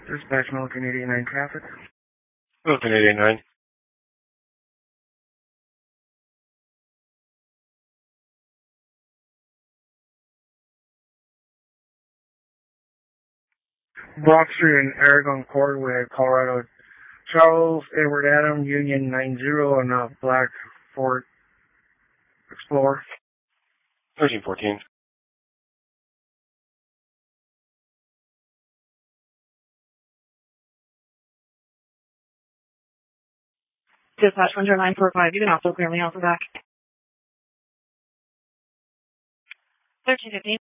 Dispatch Milliken 89 traffic. Milliken 89. Brock Street in Aragon Courtway, Colorado. Charles Edward Adam, Union 90 on a black Ford Explorer. 1314. Dispatch 10945, you can also clear me out the back. 1315.